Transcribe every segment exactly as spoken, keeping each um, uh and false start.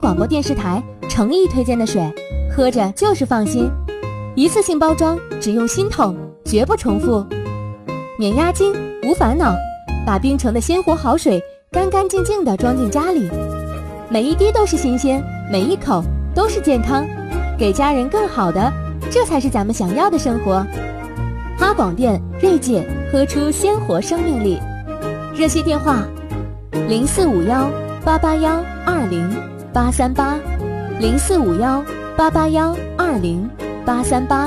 广播电视台诚意推荐的水，喝着就是放心。一次性包装，只用心痛，绝不重复。免押金，无烦恼，把冰城的鲜活好水干干净净地装进家里，每一滴都是新鲜，每一口都是健康，给家人更好的，这才是咱们想要的生活。哈广电锐界，喝出鲜活生命力。热线电话：零四五幺八八幺二零八三八，零四五幺八八幺二零八三八。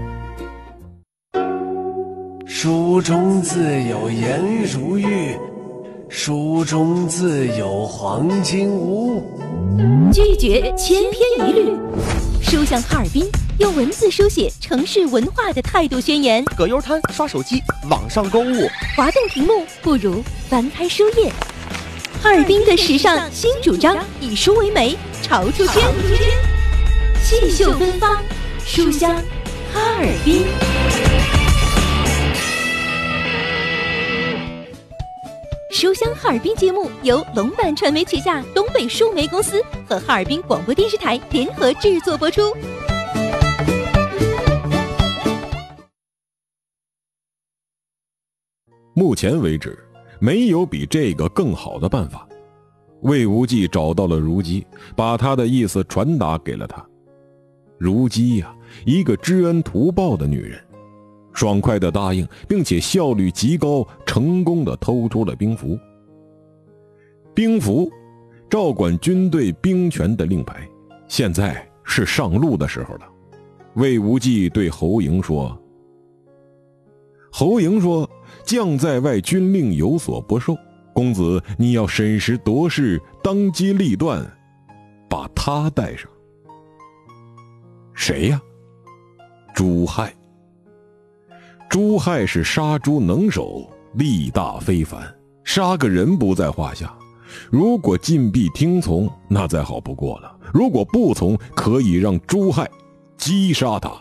书中自有颜如玉，书中自有黄金屋。 拒绝千篇一律。书香哈尔滨用文字书写城市文化的态度宣言。 葛优瘫、刷手机、网上购物， 滑动屏幕不如翻开书页。哈尔滨的时尚新主张，以书为媒，潮出圈，气秀芬芳，书香哈尔滨。书香哈尔滨节目由龙版传媒旗下东北书媒公司和哈尔滨广播电视台联合制作播出。 目前为止，没有比这个更好的办法。魏无忌找到了如姬，把他的意思传达给了他。如姬呀、啊，一个知恩图报的女人，爽快地答应，并且效率极高，成功地偷出了兵符。兵符，照管军队兵权的令牌，现在是上路的时候了。魏无忌对侯嬴说：“侯嬴说，将在外，军令有所不受。公子，你要审时度势，当机立断，把他带上。”谁呀？朱亥。朱亥是杀猪能手，力大非凡，杀个人不在话下。如果禁闭听从，那再好不过了；如果不从，可以让朱亥击杀他。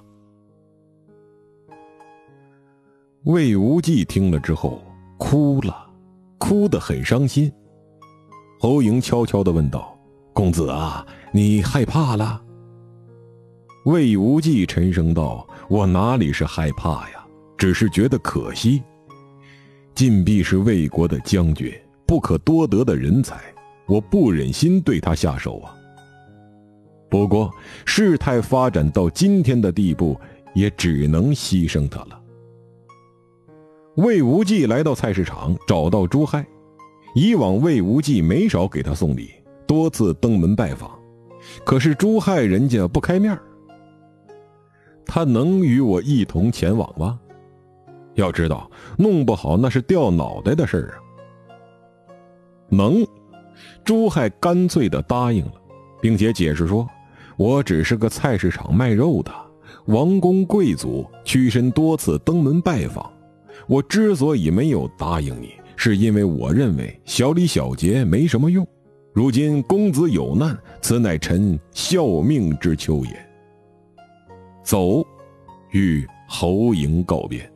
魏无忌听了之后哭了，哭得很伤心。侯嬴悄悄地问道：“公子啊，你害怕了？”魏无忌沉声道：“我哪里是害怕呀，只是觉得可惜。禁闭是魏国的将军，不可多得的人才，我不忍心对他下手啊。不过事态发展到今天的地步，也只能牺牲他了。”魏无忌来到菜市场，找到朱亥。以往魏无忌没少给他送礼，多次登门拜访，可是朱亥人家不开面，他能与我一同前往吗？要知道，弄不好那是掉脑袋的事儿啊。能，朱亥干脆地答应了，并且解释说：“我只是个菜市场卖肉的，王公贵族屈身多次登门拜访。我之所以没有答应你，是因为我认为小礼小节没什么用。如今公子有难，此乃臣效命之秋也。”走，与侯嬴告别。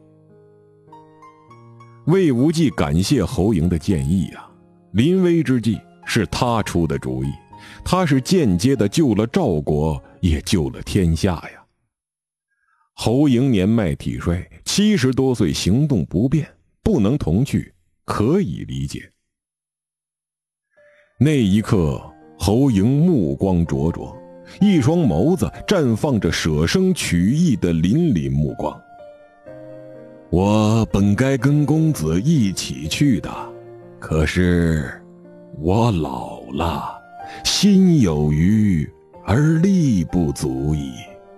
魏无忌感谢侯嬴的建议啊，临危之际是他出的主意，他是间接的救了赵国，也救了天下呀。侯嬴年迈体衰，七十多岁，行动不便，不能同去，可以理解。那一刻，侯嬴目光灼灼，一双眸子绽放着舍生取义的凛凛目光。我本该跟公子一起去的，可是我老了，心有余而力不足矣。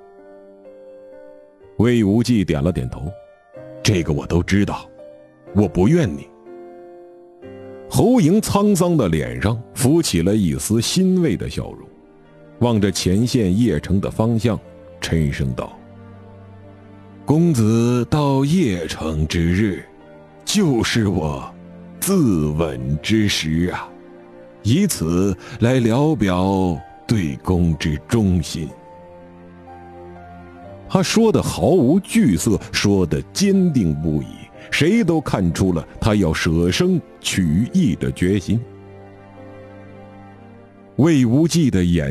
魏无忌点了点头，这个我都知道，我不怨你。侯嬴沧桑的脸上浮起了一丝欣慰的笑容，望着前线邺城的方向，沉声道：“公子到邺城之日，就是我自刎之时啊，以此来聊表对公之忠心。”他说的毫无惧色，说的坚定不移，谁都看出了他要舍生取义的决心。 魏无忌的眼